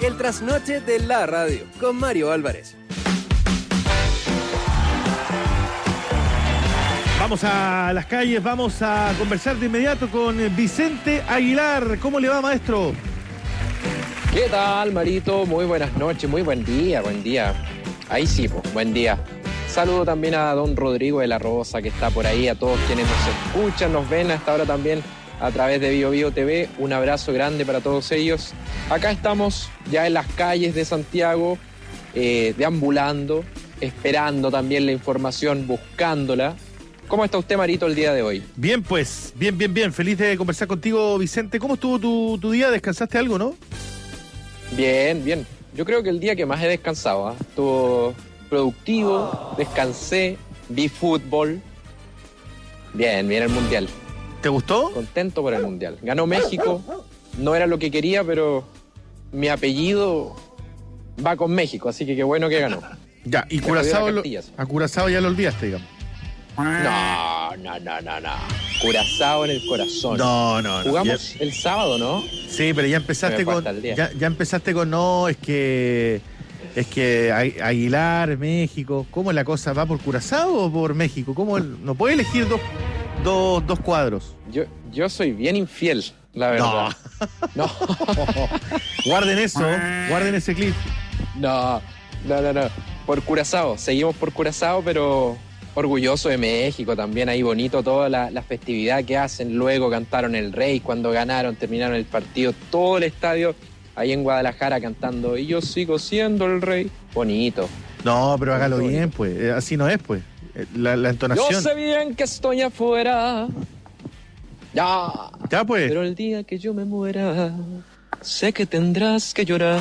el trasnoche de la radio, con Mario Álvarez. Vamos a las calles, vamos a conversar de inmediato con Vicente Aguilar. ¿Cómo le va, maestro? ¿Qué tal, Marito? Muy buenas noches, muy buen día. Ahí sí, pues, buen día. Saludo también a don Rodrigo de la Rosa, que está por ahí, a todos quienes nos escuchan, nos ven hasta ahora también a través de BioBio TV. Un abrazo grande para todos ellos. Acá estamos ya en las calles de Santiago, deambulando, esperando también la información, buscándola. ¿Cómo está usted, Marito, el día de hoy? Bien, pues, bien. Feliz de conversar contigo, Vicente. ¿Cómo estuvo tu día? ¿Descansaste algo, no? Bien. Yo creo que el día que más he descansado, estuvo productivo, descansé, vi fútbol. Bien el Mundial. ¿Te gustó? Contento por el Mundial. Ganó México, no era lo que quería, pero mi apellido va con México, así que qué bueno que ganó. Ya, y Curazao, a Curazao ya lo olvidaste, digamos. No. Curazao en el corazón. No. Jugamos el sábado, ¿no? Sí, pero ya empezaste con... Ya empezaste con es que Aguilar, México. ¿Cómo es la cosa? ¿Va por Curazao o por México? ¿Cómo no puede elegir dos cuadros? Yo soy bien infiel, la verdad. No. Guarden ese clip. No. Por Curazao, seguimos por Curazao, pero orgulloso de México también, ahí bonito toda la festividad que hacen. Luego cantaron El Rey cuando ganaron, terminaron el partido, todo el estadio ahí en Guadalajara cantando Y yo sigo siendo el rey. Bonito. No, pero hágalo bien, pues, así no es, pues, la entonación. Yo sé bien que estoy afuera. Ya, pues. Pero el día que yo me muera, sé que tendrás que llorar.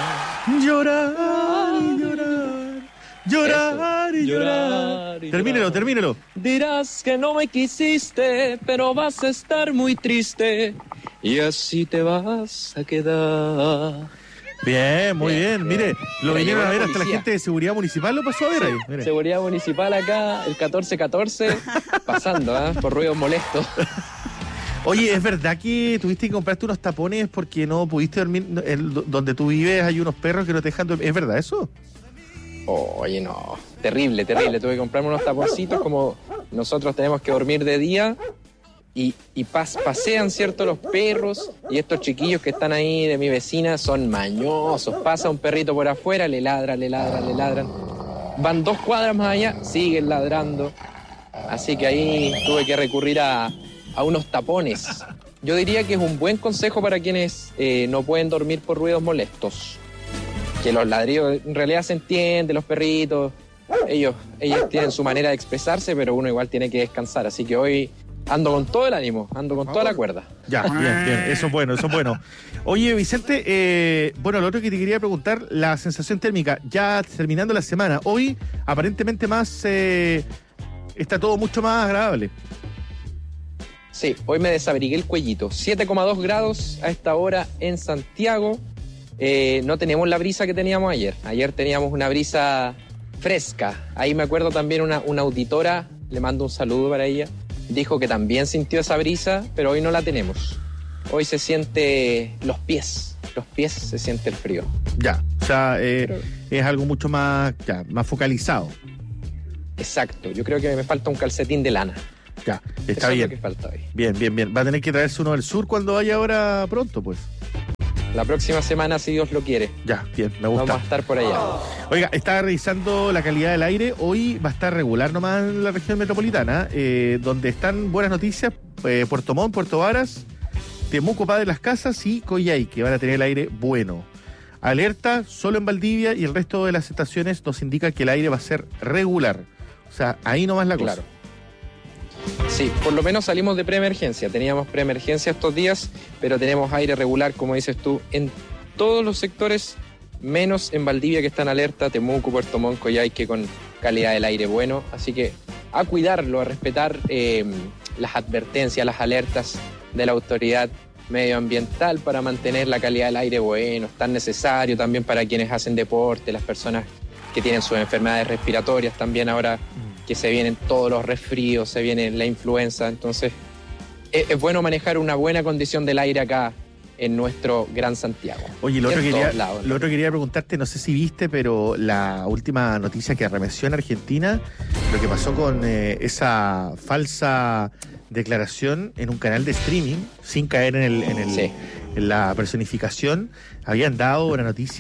Llorar y llorar. Termínelo. Dirás que no me quisiste, pero vas a estar muy triste y así te vas a quedar. Bien, muy bien. Mire, lo vinieron a ver hasta la gente de Seguridad Municipal, lo pasó a ver ahí. Mire. Seguridad Municipal acá, el 1414, pasando, por ruidos molestos. Oye, ¿es verdad que tuviste que comprarte unos tapones porque no pudiste dormir? Donde tú vives hay unos perros que no te dejan dormir. ¿Es verdad eso? Oye, no, terrible. Tuve que comprarme unos taponcitos, como nosotros tenemos que dormir de día y pasean, ¿cierto? Los perros, y estos chiquillos que están ahí de mi vecina son mañosos. Pasa un perrito por afuera, le ladran. Van 2 cuadras más allá, siguen ladrando. Así que ahí tuve que recurrir a unos tapones. Yo diría que es un buen consejo para quienes no pueden dormir por ruidos molestos. Que los ladrillos en realidad se entienden, los perritos, ellos tienen su manera de expresarse, pero uno igual tiene que descansar. Así que hoy ando con todo el ánimo, ando con toda la cuerda. Ya, bien, eso es bueno. Oye, Vicente, lo otro que te quería preguntar, la sensación térmica, ya terminando la semana, hoy aparentemente está todo mucho más agradable. Sí, hoy me desabrigué el cuellito. 7,2 grados a esta hora en Santiago. No tenemos la brisa que teníamos ayer. Ayer teníamos una brisa fresca. Ahí me acuerdo también una auditora, le mando un saludo para ella, dijo que también sintió esa brisa, pero hoy no la tenemos. Hoy se siente los pies se siente el frío. Ya, o sea, es algo mucho más focalizado. Exacto, yo creo que me falta un calcetín de lana. Ya, está bien. Es lo que falta hoy. Bien. Va a tener que traerse uno del sur cuando vaya ahora pronto, pues. La próxima semana, si Dios lo quiere. Ya, bien, me gusta. Vamos a estar por allá. Oiga, estaba revisando la calidad del aire. Hoy va a estar regular nomás en la región metropolitana, donde están buenas noticias, Puerto Montt, Puerto Varas, Temuco, Padre Las Casas y Coyhaique, que van a tener el aire bueno. Alerta solo en Valdivia, y el resto de las estaciones nos indica que el aire va a ser regular. O sea, ahí nomás la cosa. Claro. Sí, por lo menos salimos de preemergencia. Teníamos preemergencia estos días, pero tenemos aire regular, como dices tú, en todos los sectores, menos en Valdivia, que está en alerta, Temuco, Puerto Montt, Coyhaique, con calidad del aire bueno. Así que a cuidarlo, a respetar las advertencias, las alertas de la autoridad medioambiental para mantener la calidad del aire bueno. Es tan necesario también para quienes hacen deporte, las personas que tienen sus enfermedades respiratorias también ahora, que se vienen todos los resfríos, se viene la influenza. Entonces es bueno manejar una buena condición del aire acá en nuestro Gran Santiago. Oye, lo otro quería preguntarte, no sé si viste, pero la última noticia que arremeció en Argentina, lo que pasó con esa falsa declaración en un canal de streaming, sin caer en la personificación, habían dado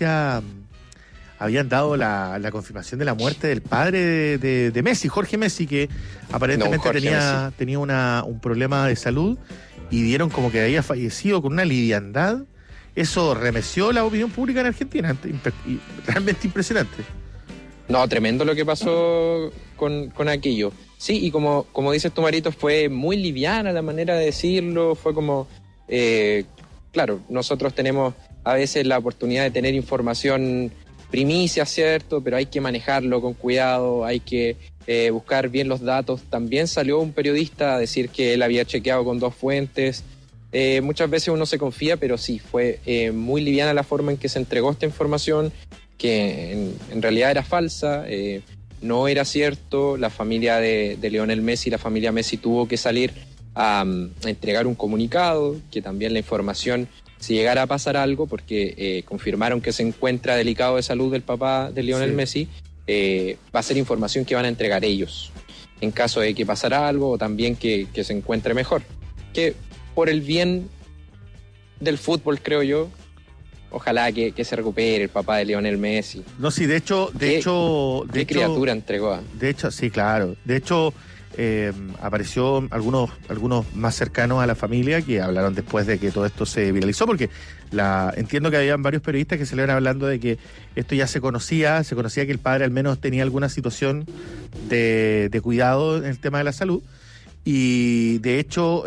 la confirmación de la muerte del padre de Messi, Jorge Messi, que aparentemente tenía un problema de salud y dieron como que había fallecido con una liviandad. Eso remeció la opinión pública en Argentina, realmente impresionante. No, tremendo lo que pasó con aquello. Sí, y como dices tú, Marito, fue muy liviana la manera de decirlo, fue como... claro, nosotros tenemos a veces la oportunidad de tener información primicia, ¿cierto? Pero hay que manejarlo con cuidado, hay que buscar bien los datos. También salió un periodista a decir que él había chequeado con 2 fuentes. Muchas veces uno se confía, pero sí, fue muy liviana la forma en que se entregó esta información, que en realidad era falsa, no era cierto. La familia de Lionel Messi, la familia Messi tuvo que salir a entregar un comunicado, que también la información, si llegara a pasar algo, porque confirmaron que se encuentra delicado de salud del papá de Lionel Messi, va a ser información que van a entregar ellos, en caso de que pasara algo o también que se encuentre mejor. Que por el bien del fútbol, creo yo, ojalá que se recupere el papá de Lionel Messi. No, sí, de hecho... ¿Qué criatura entregó? De hecho, sí, claro. De hecho... apareció algunos más cercanos a la familia que hablaron después de que todo esto se viralizó, porque entiendo que habían varios periodistas que se le iban hablando de que esto ya se conocía que el padre al menos tenía alguna situación de cuidado en el tema de la salud, y de hecho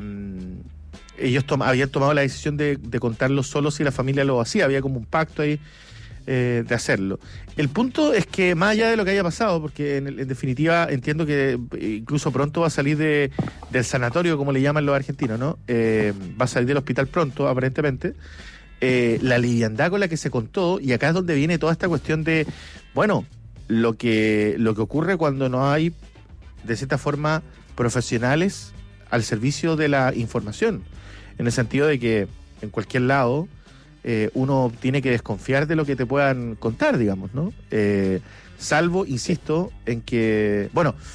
ellos habían tomado la decisión de contarlo solo si la familia lo hacía, había como un pacto ahí de hacerlo. El punto es que más allá de lo que haya pasado, porque en definitiva entiendo que incluso pronto va a salir del sanatorio, como le llaman los argentinos, ¿no? Va a salir del hospital pronto, aparentemente. La liviandad con la que se contó, y acá es donde viene toda esta cuestión de, bueno, lo que ocurre cuando no hay, de cierta forma, profesionales al servicio de la información, en el sentido de que en cualquier lado uno tiene que desconfiar de lo que te puedan contar, digamos, ¿no? Salvo, insisto, en que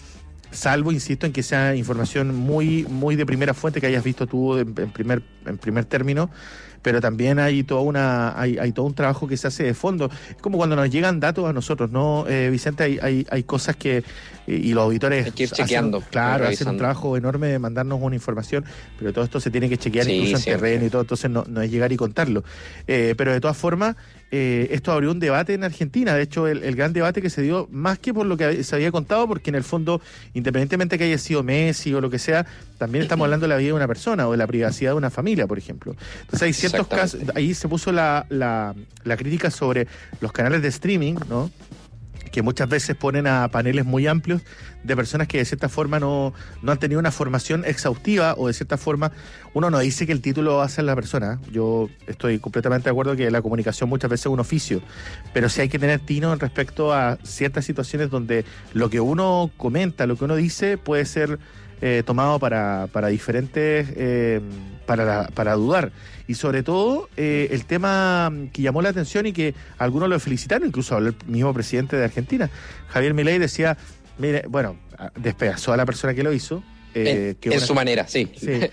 sea información muy, muy de primera fuente que hayas visto tú en primer término, pero también hay todo un trabajo que se hace de fondo. Es como cuando nos llegan datos a nosotros, ¿no, Vicente? Hay cosas que y los auditores hay que ir chequeando, hacen un trabajo enorme de mandarnos una información, pero todo esto se tiene que chequear incluso en terreno y todo, entonces no es llegar y contarlo. Pero de todas formas, esto abrió un debate en Argentina. De hecho, el gran debate que se dio, más que por lo que se había contado, porque en el fondo, independientemente que haya sido Messi o lo que sea, también estamos hablando de la vida de una persona o de la privacidad de una familia, por ejemplo. Entonces hay ciertos casos, ahí se puso la crítica sobre los canales de streaming, ¿no?, que muchas veces ponen a paneles muy amplios de personas que de cierta forma no han tenido una formación exhaustiva, o de cierta forma uno no dice que el título hace a la persona. Yo estoy completamente de acuerdo que la comunicación muchas veces es un oficio, pero sí hay que tener tino respecto a ciertas situaciones donde lo que uno comenta, lo que uno dice puede ser tomado para diferentes, para dudar. Y sobre todo, el tema que llamó la atención y que algunos lo felicitaron, incluso el mismo presidente de Argentina, Javier Milei, decía, mire, bueno, despedazó a la persona que lo hizo. En su manera, sí.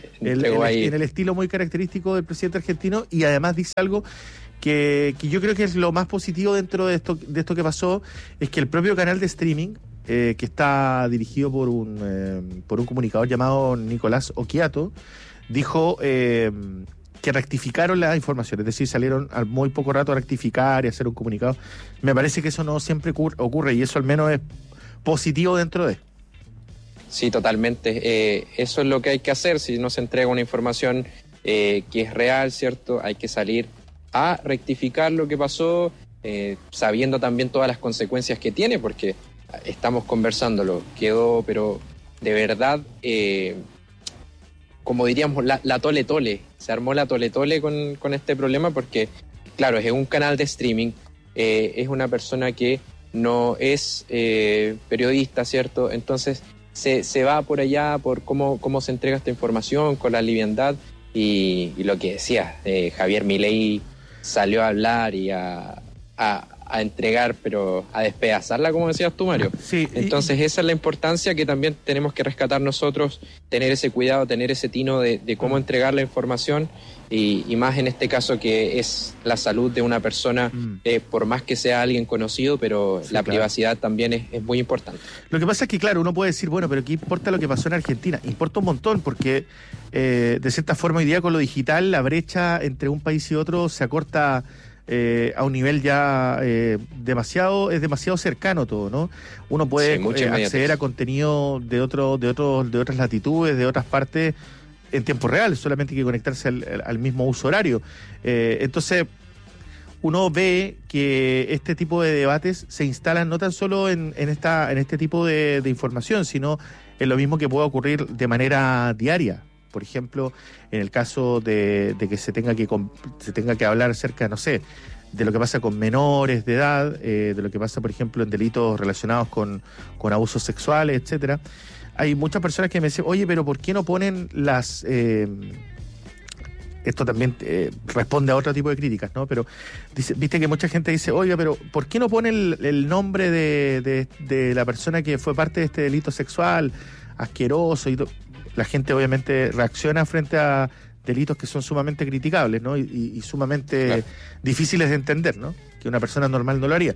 En el estilo muy característico del presidente argentino, y además dice algo que yo creo que es lo más positivo dentro de esto que pasó, es que el propio canal de streaming, que está dirigido por un comunicador llamado Nicolás Occhiato, dijo que rectificaron la información, es decir, salieron al muy poco rato a rectificar y hacer un comunicado. Me parece que eso no siempre ocurre, y eso al menos es positivo dentro de... Sí, totalmente. Eso es lo que hay que hacer. Si no se entrega una información que es real, ¿cierto? Hay que salir a rectificar lo que pasó, sabiendo también todas las consecuencias que tiene, porque estamos conversándolo. Quedó, pero de verdad, como diríamos, la tole-tole. Se armó la tole-tole con este problema, porque, claro, es un canal de streaming, es una persona que no es periodista, ¿cierto? Entonces se va por allá por cómo se entrega esta información, con la liviandad, y lo que decías, Javier Milei salió a hablar y a entregar, pero a despedazarla, como decías tú, Mario. Sí, entonces esa es la importancia que también tenemos que rescatar nosotros, tener ese cuidado, tener ese tino de cómo entregar la información y más en este caso que es la salud de una persona, por más que sea alguien conocido, pero sí, la privacidad también es muy importante. Lo que pasa es que, claro, uno puede decir, bueno, pero ¿qué importa lo que pasó en Argentina? Importa un montón porque de cierta forma hoy día con lo digital la brecha entre un país y otro se acorta a un nivel ya demasiado cercano todo, ¿no? Uno puede acceder a contenido de otras latitudes, de otras partes en tiempo real, solamente hay que conectarse al mismo uso horario. Entonces, uno ve que este tipo de debates se instalan no tan solo en este tipo de información, sino en lo mismo que puede ocurrir de manera diaria. Por ejemplo, en el caso de que se tenga que hablar acerca, no sé, de lo que pasa con menores de edad, de lo que pasa, por ejemplo, en delitos relacionados con abusos sexuales, etcétera. Hay muchas personas que me dicen, oye, pero ¿por qué no ponen las... esto también responde a otro tipo de críticas, ¿no? Pero viste que mucha gente dice, oiga, pero ¿por qué no ponen el nombre de la persona que fue parte de este delito sexual, asqueroso y todo? La gente obviamente reacciona frente a delitos que son sumamente criticables, ¿no? Y sumamente difíciles de entender, ¿no? Que una persona normal no lo haría.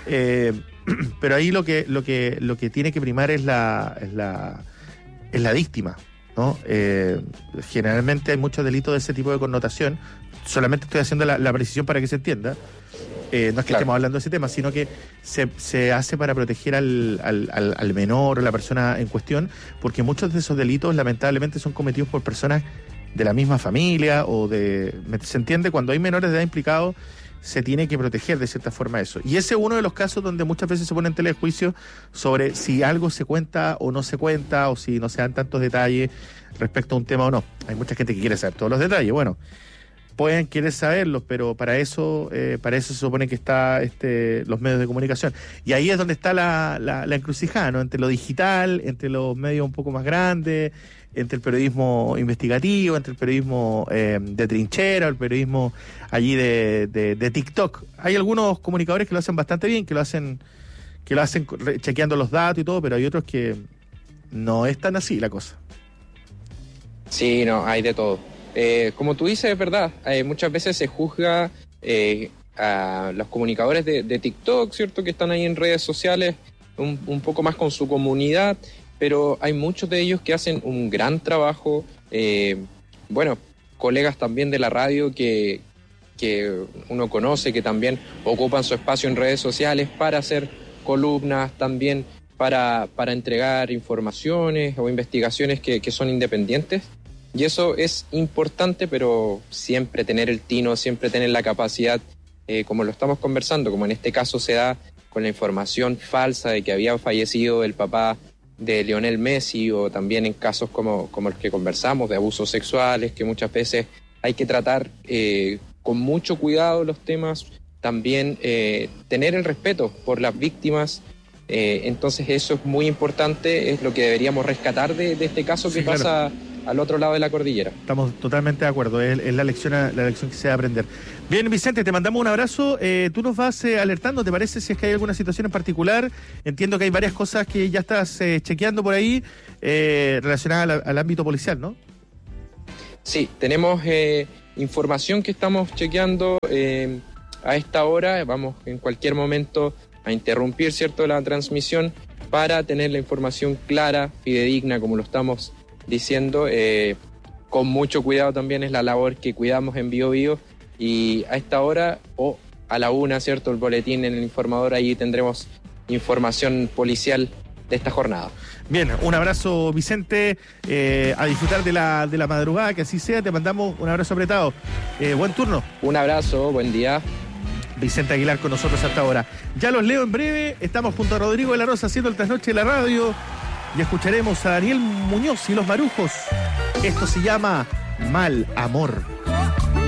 Pero ahí lo que tiene que primar es la víctima, ¿no? Generalmente hay muchos delitos de ese tipo de connotación. Solamente estoy haciendo la precisión para que se entienda. No es que estemos hablando de ese tema, sino que se hace para proteger al menor o la persona en cuestión, porque muchos de esos delitos lamentablemente son cometidos por personas de la misma familia ¿se entiende? Cuando hay menores de edad implicados, se tiene que proteger de cierta forma eso. Y ese es uno de los casos donde muchas veces se pone en tela de juicio sobre si algo se cuenta o no se cuenta, o si no se dan tantos detalles respecto a un tema o no. Hay mucha gente que quiere saber todos los detalles. Bueno, pueden querer saberlos, pero para eso se supone que está los medios de comunicación. Y ahí es donde está la encrucijada, ¿no? Entre lo digital, entre los medios un poco más grandes, entre el periodismo investigativo, entre el periodismo de trinchera, el periodismo allí de TikTok. Hay algunos comunicadores que lo hacen bastante bien, que lo hacen chequeando los datos y todo, pero hay otros que no es tan así la cosa. Sí, no, hay de todo. Como tú dices, es verdad, muchas veces se juzga a los comunicadores de TikTok, ¿cierto? Que están ahí en redes sociales un poco más con su comunidad, pero hay muchos de ellos que hacen un gran trabajo. Colegas también de la radio que uno conoce, que también ocupan su espacio en redes sociales para hacer columnas, también para entregar informaciones o investigaciones que son independientes. Y eso es importante, pero siempre tener el tino, siempre tener la capacidad, como lo estamos conversando, como en este caso se da con la información falsa de que había fallecido el papá de Lionel Messi, o también en casos como los que conversamos, de abusos sexuales, que muchas veces hay que tratar con mucho cuidado los temas, también tener el respeto por las víctimas. Entonces eso es muy importante, es lo que deberíamos rescatar de este caso que pasa al otro lado de la cordillera. Estamos totalmente de acuerdo, es la lección que se va a aprender. Bien, Vicente, te mandamos un abrazo. Tú nos vas alertando, ¿te parece? Si es que hay alguna situación en particular. Entiendo que hay varias cosas que ya estás chequeando por ahí relacionadas al ámbito policial, ¿no? Sí, tenemos información que estamos chequeando a esta hora. Vamos en cualquier momento a interrumpir, ¿cierto?, la transmisión para tener la información clara, fidedigna, como lo estamos diciendo. Con mucho cuidado también es la labor que cuidamos en Bio Bio, y a esta hora o a la 1, ¿cierto?, el boletín en el informador, ahí tendremos información policial de esta jornada. Bien, un abrazo, Vicente, a disfrutar de la madrugada, que así sea. Te mandamos un abrazo apretado. Buen turno. Un abrazo, buen día. Vicente Aguilar con nosotros hasta ahora. Ya los leo en breve. Estamos junto a Rodrigo de la Rosa haciendo el trasnoche de la radio. Y escucharemos a Daniel Muñoz y los Marujos. Esto se llama Mal Amor.